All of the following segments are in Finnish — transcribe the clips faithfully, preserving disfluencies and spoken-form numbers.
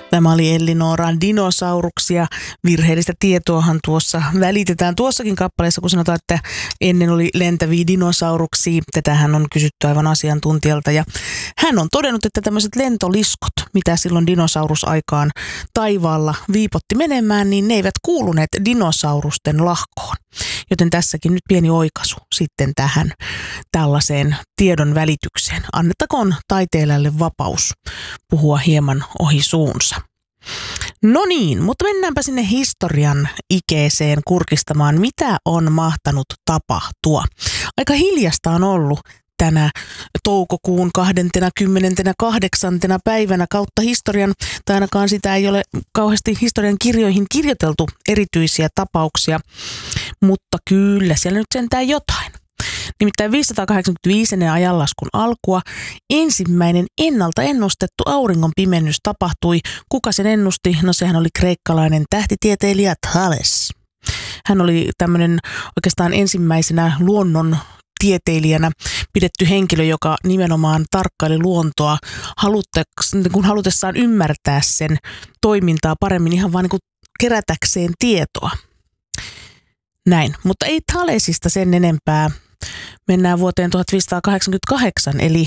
Tämä oli Ellinoran Dinosauruksia. Virheellistä tietoahan tuossa välitetään tuossakin kappaleessa, kun sanotaan, että ennen oli lentäviä dinosauruksia. Tätähän on kysytty aivan asiantuntijalta ja hän on todennut, että tämmöiset lentoliskot, mitä silloin dinosaurusaikaan taivaalla viipotti menemään, niin ne eivät kuuluneet dinosaurusten lahkoon. Joten tässäkin nyt pieni oikaisu sitten tähän tällaiseen tiedon välitykseen. Annettakoon taiteilijalle vapaus puhua hieman ohi suunsa. No niin, mutta mennäänpä sinne historian ikeeseen kurkistamaan, mitä on mahtanut tapahtua. Aika hiljasta on ollut tänä toukokuun kahdeskymmeneskahdeksas päivänä kautta historian, tai ainakaan sitä ei ole kauheasti historian kirjoihin kirjoiteltu erityisiä tapauksia, mutta kyllä siellä nyt sentään jotain. Nimittäin viisisataakahdeksankymmentäviisi ennen ajanlaskun alkua ensimmäinen ennalta ennustettu auringon pimennys tapahtui. Kuka sen ennusti? No sehän oli kreikkalainen tähtitieteilijä Thales. Hän oli tämmöinen oikeastaan ensimmäisenä luonnon tieteilijänä pidetty henkilö, joka nimenomaan tarkkaili luontoa kun halutessaan ymmärtää sen toimintaa paremmin ihan vaan niin kuin kerätäkseen tietoa. Näin, mutta ei Thalesista sen enempää. Mennään vuoteen tuhatviisisataakahdeksankymmentäkahdeksan eli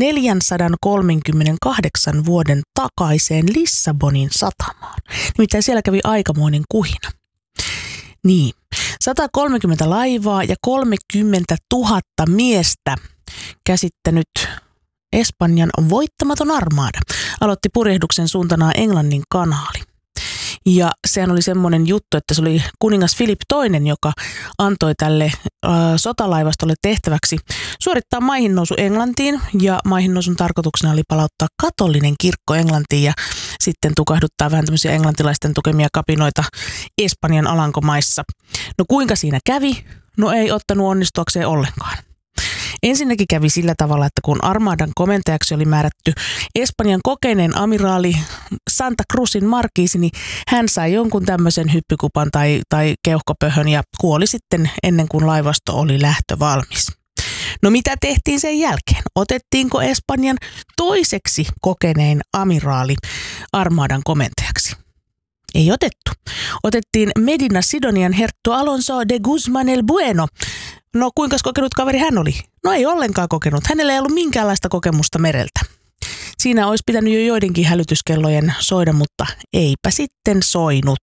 neljäsataakolmekymmentäkahdeksan vuoden takaiseen Lissabonin satamaan. Nimittäin siellä kävi aikamoinen kuhina. Niin, sata kolmekymmentä laivaa ja kolmekymmentätuhatta miestä käsittänyt Espanjan voittamaton armada aloitti purjehduksen suuntanaan Englannin kanaali. Ja sehän oli semmoinen juttu, että se oli kuningas Filip toinen, joka antoi tälle äh, sotalaivastolle tehtäväksi suorittaa maihinnousu Englantiin. Ja maihinnousun tarkoituksena oli palauttaa katolinen kirkko Englantiin ja sitten tukahduttaa vähän tämmöisiä englantilaisten tukemia kapinoita Espanjan alankomaissa. No kuinka siinä kävi? No ei ottanut onnistuakseen ollenkaan. Ensinnäkin kävi sillä tavalla, että kun armadan komentajaksi oli määrätty Espanjan kokeneen amiraali Santa Cruzin markiisi, niin hän sai jonkun tämmöisen hyppykupan tai, tai keuhkopöhön ja kuoli sitten ennen kuin laivasto oli lähtövalmis. No mitä tehtiin sen jälkeen? Otettiinko Espanjan toiseksi kokenein amiraali armadan komentajaksi? Ei otettu. Otettiin Medina Sidonian herttu Alonso de Guzman el Bueno. No kuinka kokenut kaveri hän oli? No ei ollenkaan kokenut. Hänellä ei ollut minkäänlaista kokemusta mereltä. Siinä olisi pitänyt jo joidenkin hälytyskellojen soida, mutta eipä sitten soinut.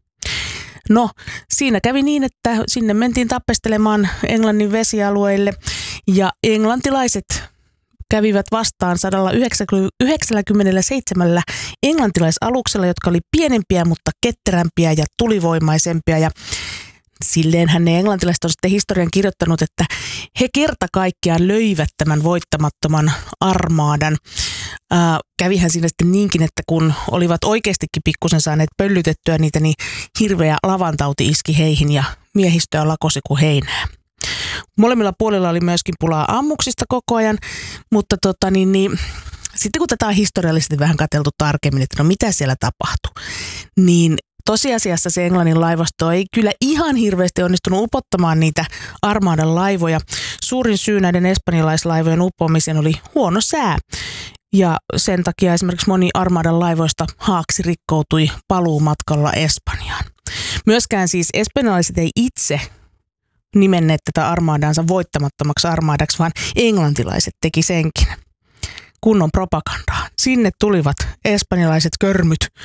No siinä kävi niin, että sinne mentiin tappestelemaan Englannin vesialueille ja englantilaiset kävivät vastaan sata yhdeksänkymmentäseitsemän englantilaisaluksella, jotka oli pienempiä, mutta ketterämpiä ja tulivoimaisempia. Ja silleenhän ne englantilaiset on sitten historian kirjoittanut, että he kerta kaikkiaan löivät tämän voittamattoman armaadan. Ää, kävihän siinä sitten niinkin, että kun olivat oikeastikin pikkusen saaneet pöllytettyä niitä, niin hirveä lavantauti iski heihin ja miehistöä lakosi kuin heinää. Molemmilla puolilla oli myöskin pulaa ammuksista koko ajan, mutta tota niin, niin, sitten kun tätä on historiallisesti vähän katseltu tarkemmin, että no mitä siellä tapahtui, niin tosiasiassa se Englannin laivasto ei kyllä ihan hirveästi onnistunut upottamaan niitä armadan laivoja. Suurin syy näiden espanjalaislaivojen uppoamiseen oli huono sää. Ja sen takia esimerkiksi moni armadan laivoista haaksi rikkoutui paluumatkalla Espanjaan. Myöskään siis espanjalaiset ei itse nimenneet tätä armadaansa voittamattomaksi armadaksi, vaan englantilaiset teki senkin. Kunnon propagandaa. Sinne tulivat espanjalaiset körmyt